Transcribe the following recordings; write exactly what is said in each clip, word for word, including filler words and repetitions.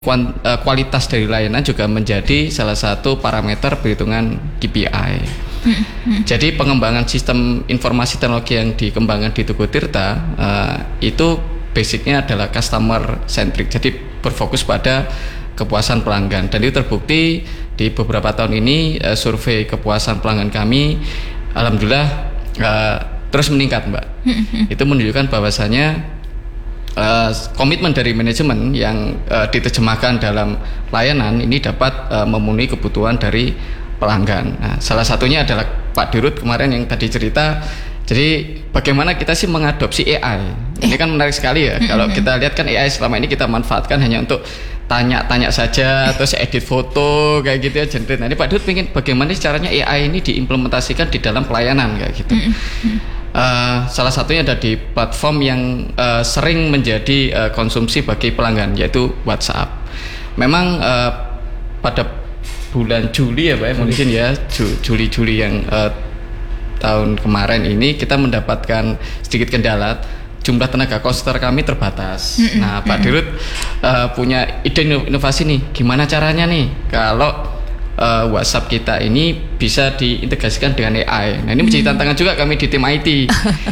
kualitas dari layanan juga menjadi salah satu parameter perhitungan K P I. Hmm. Jadi pengembangan sistem informasi teknologi yang dikembangkan di Tugu Tirta uh, itu basicnya adalah customer centric. Jadi berfokus pada kepuasan pelanggan, dan itu terbukti di beberapa tahun ini uh, survei kepuasan pelanggan kami alhamdulillah uh, terus meningkat, Mbak. Hmm. Itu menunjukkan bahwasanya Uh, komitmen dari manajemen yang uh, diterjemahkan dalam layanan ini dapat uh, memenuhi kebutuhan dari pelanggan. Nah, salah satunya adalah Pak Dirut kemarin yang tadi cerita. Jadi bagaimana kita sih mengadopsi A I? Ini kan menarik sekali ya. Kalau kita lihat kan A I selama ini kita manfaatkan hanya untuk tanya-tanya saja, terus edit foto kayak gitu ya, generate. Nah, ini Pak Dirut ingin bagaimana caranya A I ini diimplementasikan di dalam pelayanan kayak gitu. Uh, salah satunya ada di platform yang uh, sering menjadi uh, konsumsi bagi pelanggan, yaitu WhatsApp. Memang uh, pada bulan Juli ya Pak ya, mungkin ya Juli-Juli yang uh, tahun kemarin ini kita mendapatkan sedikit kendala, jumlah tenaga konsultan kami terbatas. Mm-hmm. Nah Pak Dirut uh, punya ide inovasi nih, gimana caranya nih kalau Uh, WhatsApp kita ini bisa diintegrasikan dengan A I. Nah ini menjadi tantangan juga kami di tim I T.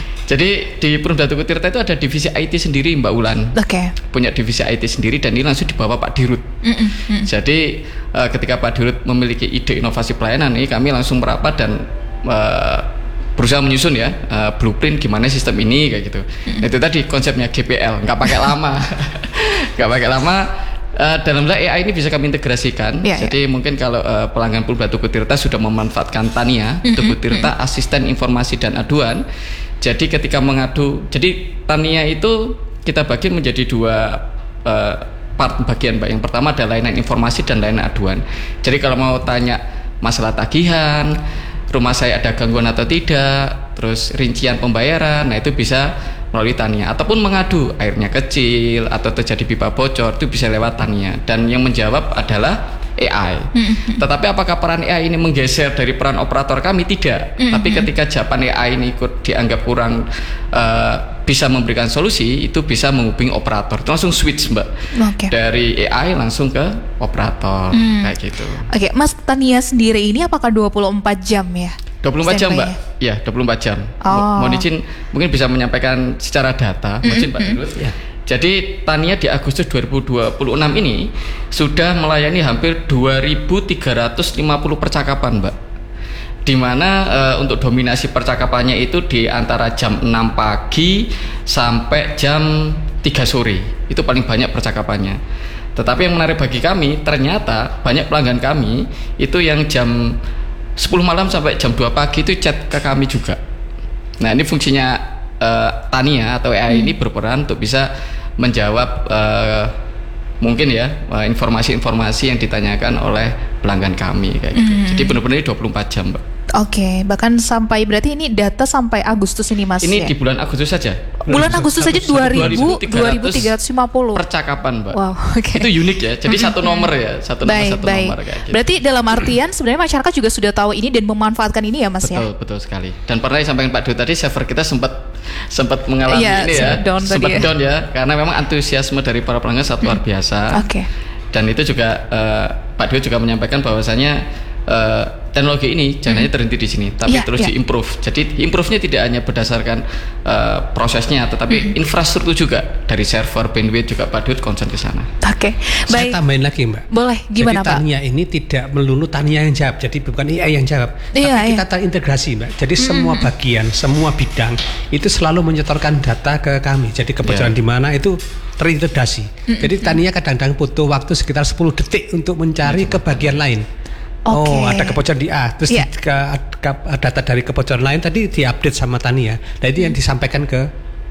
Jadi di Perumda Tugu Tirta itu ada divisi I T sendiri, Mbak Ulan. Oke. Okay. Punya divisi I T sendiri dan ini langsung dibawa Pak Dirut. Mm-mm. Jadi uh, ketika Pak Dirut memiliki ide inovasi pelayanan ini, kami langsung merapat dan uh, berusaha menyusun ya uh, blueprint gimana sistem ini kayak gitu. Mm-hmm. Itu tadi konsepnya G P L, nggak pakai lama, nggak pakai lama. Uh, dalam A I ini bisa kami integrasikan. Yeah, Jadi yeah. mungkin kalau uh, pelanggan Perumda Tugu Tirta sudah memanfaatkan Tania, mm-hmm. Tugu Tirta mm-hmm. asisten informasi dan aduan. Jadi ketika mengadu, jadi Tania itu kita bagi menjadi dua uh, part bagian, Mbak. Yang pertama adalah layanan informasi dan layanan aduan. Jadi kalau mau tanya masalah tagihan, rumah saya ada gangguan atau tidak, terus rincian pembayaran, nah itu bisa melalui Tania, ataupun mengadu airnya kecil atau terjadi pipa bocor, itu bisa lewat Tania, dan yang menjawab adalah A I. Mm-hmm. Tetapi apakah peran A I ini menggeser dari peran operator kami? Tidak. Mm-hmm. Tapi ketika jawaban A I ini ikut dianggap kurang uh, bisa memberikan solusi, itu bisa menghubungi operator. Itu langsung switch, Mbak. Okay. Dari A I langsung ke operator, mm. kayak gitu. Oke, okay. Mas, Tania sendiri ini apakah dua puluh empat jam ya? dua puluh empat jam, Mbak. Ya, dua puluh empat jam. Oh. Mohon izin mungkin bisa menyampaikan secara data, mm-hmm. Mohon Pak Dirut. Ya. Jadi Tania di Agustus dua ribu dua puluh enam ini sudah melayani hampir dua ribu tiga ratus lima puluh percakapan, Mbak. Di mana uh, untuk dominasi percakapannya itu di antara jam enam pagi sampai jam tiga sore. Itu paling banyak percakapannya. Tetapi yang menarik bagi kami, ternyata banyak pelanggan kami itu yang jam sepuluh malam sampai jam dua pagi itu chat ke kami juga. Nah, ini fungsinya uh, Tania atau A I hmm. ini berperan untuk bisa menjawab uh, mungkin ya uh, informasi-informasi yang ditanyakan oleh pelanggan kami kayak gitu. Hmm. Jadi benar-benar dua puluh empat jam, Mbak. Oke, okay, bahkan sampai berarti ini data sampai Agustus ini, Mas. Ini ya? Di bulan Agustus saja. Bulan Agustus saja dua ribu tiga ratus lima puluh percakapan, Mbak. Wow, okay. Itu unik ya. Jadi satu nomor ya, satu nomor baik, satu baik. nomor kayak gitu. Berarti dalam artian sebenarnya masyarakat juga sudah tahu ini dan memanfaatkan ini ya, Mas. Betul, ya. Betul, betul sekali. Dan pernah disampaikan Pak Dirut tadi, server kita sempat sempat mengalami ya, ini ya, down sempat ya. down ya, karena memang antusiasme dari para pelanggan sangat luar biasa. Oke. Okay. Dan itu juga uh, Pak Dirut juga menyampaikan bahwasanya Uh, teknologi ini jangan hanya terhenti di sini, tapi yeah, terus yeah. diimprove. Jadi improve-nya tidak hanya berdasarkan uh, prosesnya, tetapi mm-hmm. infrastruktur juga dari server, bandwidth juga Pak Dirut concern ke sana. Oke, okay. Baik. Saya tambahin lagi, Mbak. Boleh, gimana, jadi, Pak? Tania ini tidak melulu Tania yang jawab, jadi bukan A I yang jawab, yeah, tapi kita yeah. terintegrasi, Mbak. Jadi mm-hmm. semua bagian, semua bidang itu selalu menyetorkan data ke kami. Jadi kebocoran yeah. di mana itu terintegrasi. Mm-hmm. Jadi Tania kadang-kadang butuh waktu sekitar sepuluh detik untuk mencari mm-hmm. ke bagian lain. Okay. Oh, ada kebocoran di A, terus yeah. di, ke, ke, data dari kebocoran lain tadi diupdate sama Tania. Nah itu hmm. yang disampaikan ke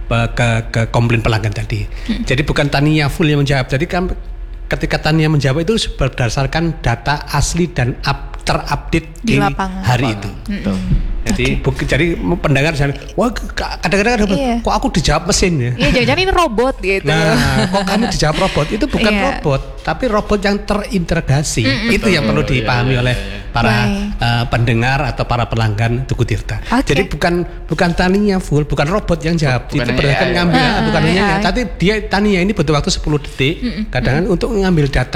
ke ke komplain pelanggan tadi. Hmm. Jadi bukan Tania full yang menjawab. Jadi kan ketika Tania menjawab itu berdasarkan data asli dan up, terupdate di, di hari itu. Hmm. Jadi, okay. bu, jadi pendengar misalnya, wah kadang-kadang iya. kok aku dijawab mesin ya? Iya, jangan-jangan ini robot gitu. Nah, kok kamu dijawab robot? Itu bukan yeah. robot, tapi robot yang terintegrasi. Mm-hmm. Itu yang perlu dipahami yeah, oleh yeah, yeah. para uh, pendengar atau para pelanggan Tugu Tirta. Okay. Jadi bukan bukan Tania full, bukan robot yang jawab. Bukan itu A I, berdasarkan ya. ngambil, Ah, bukan A I. hanya, tapi dia Tania ini butuh waktu sepuluh detik kadang untuk ngambil data